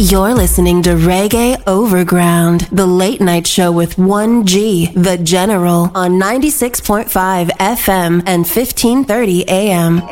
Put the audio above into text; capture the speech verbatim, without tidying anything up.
You're listening to Reggae Overground, the late night show with one G, The General, on ninety-six point five F M and fifteen thirty A M.